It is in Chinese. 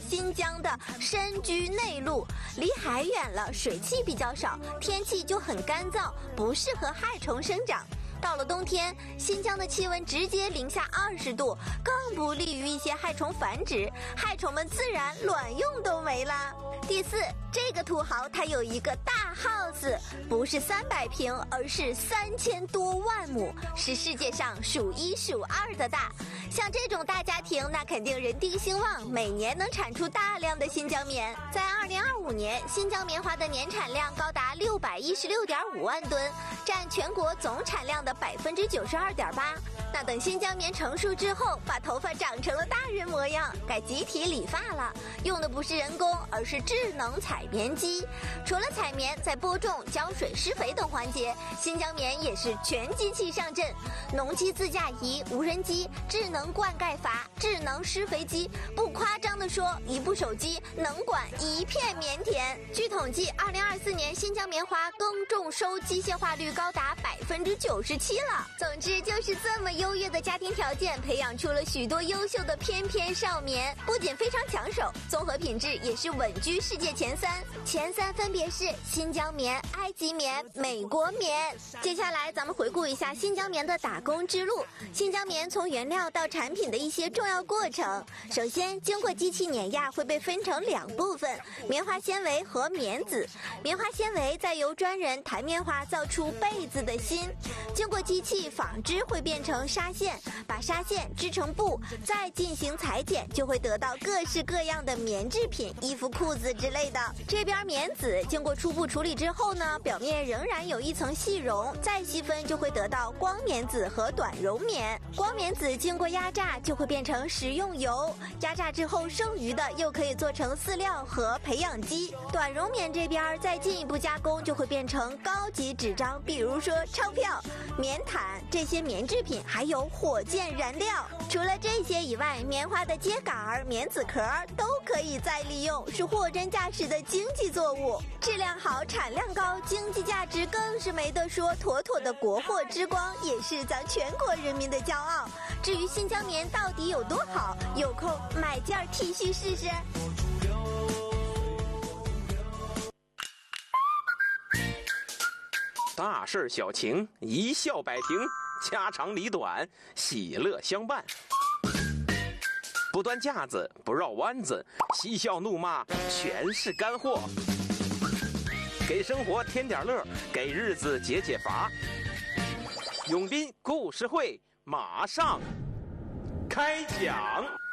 新疆的深居内陆，离海远了，水汽比较少，天气就很干燥，不适合害虫生长。到了冬天，新疆的气温直接-20度，更不利于一些害虫繁殖，害虫们自然卵用都没了。第四，这个土豪他有一个大 house， 不是300平，而是3000多万亩，是世界上数1数2的大。像这种大家庭，那肯定人丁兴旺，每年能产出大量的新疆棉。在2025年，新疆棉花的年产量高达616.5万吨，占全国总产量的92.8%。那等新疆棉成熟之后，把头发长成了大人模样，该集体理发了，用的不是人工，而是智能采棉机。除了采棉，在播种、浇水、施肥等环节，新疆棉也是全机器上阵，农机自驾仪、无人机、智能灌溉阀、智能施肥机，不夸张地说，一部手机能管1片棉田。据统计，2024年新疆棉花耕种收机械化率高达97%了。总之，就是这么优越的家庭条件，培养出了许多优秀的翩翩少棉，不仅非常抢手，综合品质也是稳居世界前3。前3分别是新疆棉、埃及棉、美国棉。接下来咱们回顾一下新疆棉的打工之路。新疆棉从原料到产品的一些重要过程。首先，经过机器碾压会被分成2部分：棉花纤维和棉籽。棉花纤维再由专人弹棉花造出被子的芯，经过机器纺织会变成纱线，把纱线织成布，再进行裁剪，就会得到各式各样的棉制品，衣服、裤子之类的。这边棉籽经过初步处理之后呢，表面仍然有一层细绒，再细分就会得到光棉籽和短绒棉。光棉籽经过压榨就会变成食用油，压榨之后剩余的又可以做成饲料和培养基。短绒棉这边再进一步加工就会变成高级纸张，比如说钞票、棉毯这些棉制品，还有火箭燃料。除了这些以外，棉花的秸秆、棉籽壳都可以再利用，是货真价实的经济作物，质量好，产量高，经济价值更是没得说，妥妥的国货之光，也是咱全国人民的骄傲。至于新疆棉到底有多好，有空买件 T 恤试试。 大事小情，一笑摆平，家长里短，喜乐相伴。不端架子，不绕弯子，嬉笑怒骂，全是干货。给生活添点乐，给日子解解乏。永斌故事会马上开讲。